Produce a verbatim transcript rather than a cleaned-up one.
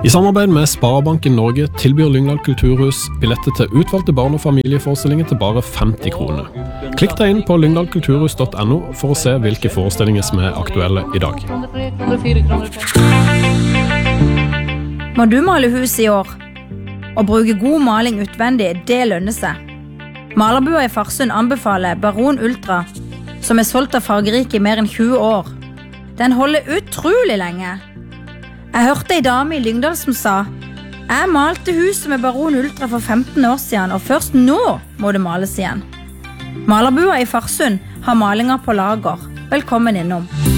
I samarbeid med Sparebanken Norge tilbyr Lyngdal Kulturhus billetter til utvalgte barn- og familieforestillinger til bare femti kroner. Klikk deg inn på lyngdal kulturhus punktum no for å se hvilke forestillinger som er aktuelle i dag. Må du male hus i år? Å bruke god maling utvendig, det lønner seg. Malerbua i Farsund anbefaler Baron Ultra, som er solgt av Fargerike i mer enn tjue år. Den holder utrolig lenge. Jeg hørte en dame i Lyngdal som sa: Jeg malte huset med Baron Ultra for femten år siden, og først nå må det males igjen. Malerbua i Farsund har malinger på lager. Velkommen innom.